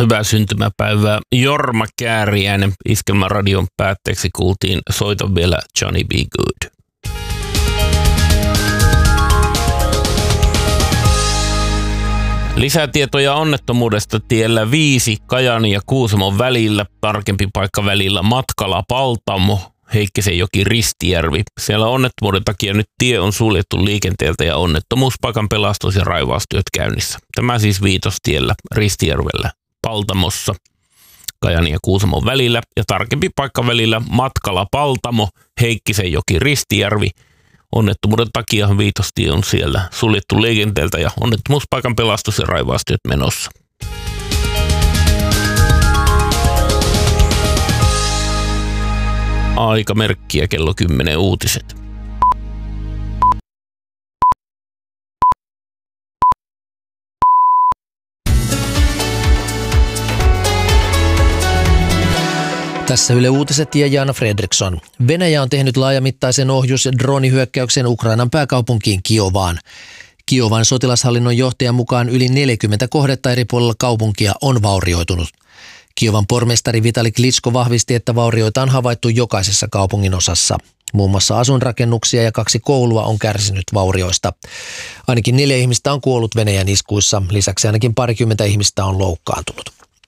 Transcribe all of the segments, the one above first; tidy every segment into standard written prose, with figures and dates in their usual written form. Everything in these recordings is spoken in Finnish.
Hyvää syntymäpäivää. Jorma Kääriäinen Iskelmäradion päätteeksi kuultiin Soita vielä Johnny B. Good. Lisätietoja onnettomuudesta tiellä 5 Kajaanin ja Kuusamon välillä, tarkempi paikka välillä Matkala-Paltamo, Heikkisenjoki Ristijärvi. Siellä onnettomuuden takia nyt tie on suljettu liikenteeltä ja onnettomuuspaikan pelastus- ja raivaustyöt käynnissä. Tämä siis Viitostiellä Ristijärvellä Paltamossa Kajaanin ja Kuusamon välillä ja tarkempi paikka välillä Matkala-Paltamo, Heikkisenjoki Ristijärvi. Onnettomuuden takia Viitostie on siellä suljettu liikenteeltä ja onnettomuuspaikan pelastus- ja raivaustyöt menossa. Aikamerkkiä kello 10 uutiset. Tässä Yle Uutiset ja Jaana Fredriksson. Venäjä on tehnyt laajamittaisen ohjus- ja droonihyökkäyksen Ukrainan pääkaupunkiin Kiovaan. Kiovan sotilashallinnon johtajan mukaan yli 40 kohdetta eri puolilla kaupunkia on vaurioitunut. Kiovan pormestari Vitali Klitschko vahvisti, että vaurioita on havaittu jokaisessa kaupungin osassa. Muun muassa asuinrakennuksia ja 2 koulua on kärsinyt vaurioista. Ainakin 4 ihmistä on kuollut Venäjän iskuissa, lisäksi ainakin 20 ihmistä on loukkaantunut.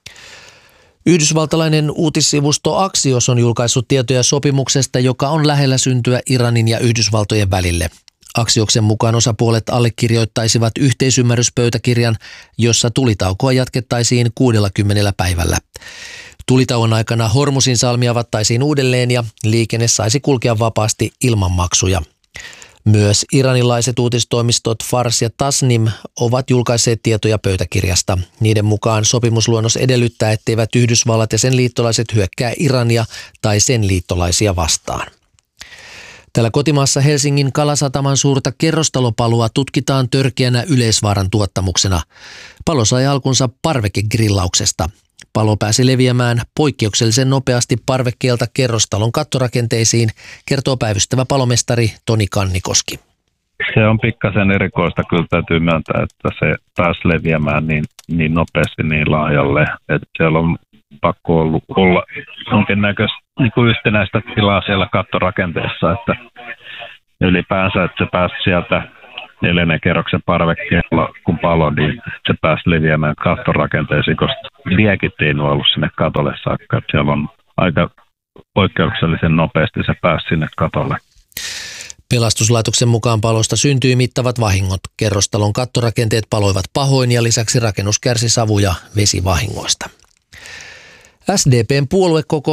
Yhdysvaltalainen uutissivusto Axios on julkaissut tietoja sopimuksesta, joka on lähellä syntyä Iranin ja Yhdysvaltojen välille. Axioksen mukaan osapuolet allekirjoittaisivat yhteisymmärryspöytäkirjan, jossa tulitaukoa jatkettaisiin 60 päivällä. Tulitauon aikana Hormusin salmi avattaisiin uudelleen ja liikenne saisi kulkea vapaasti ilman maksuja. Myös iranilaiset uutistoimistot Fars ja Tasnim ovat julkaisseet tietoja pöytäkirjasta. Niiden mukaan sopimusluonnos edellyttää, etteivät Yhdysvallat ja sen liittolaiset hyökkää Irania tai sen liittolaisia vastaan. Täällä kotimaassa Helsingin Kalasataman suurta kerrostalopalua tutkitaan törkeänä yleisvaaran tuottamuksena. Palo sai alkunsa parvekegrillauksesta. Palo pääsi leviämään poikkeuksellisen nopeasti parvekkeelta kerrostalon kattorakenteisiin, kertoo päivystävä palomestari Toni Kannikoski. Se on pikkasen erikoista, kyllä täytyy myöntää, että se pääsi leviämään niin nopeasti niin laajalle, että siellä on pakko olla jonkinnäköistä niin yhtenäistä tilaa siellä kattorakenteessa, että ylipäänsä, että se pääsi sieltä 4. kerroksen parvekkeella, kun palo, niin se pääsi leviämään kattorakenteisiin, koska liekit ei ollut sinne katolle saakka. Siellä on aika poikkeuksellisen nopeasti se pääsi sinne katolle. Pelastuslaitoksen mukaan palosta syntyi mittavat vahingot. Kerrostalon kattorakenteet paloivat pahoin ja lisäksi rakennus kärsi savu- ja vesivahingoista. SDP:n puoluekokous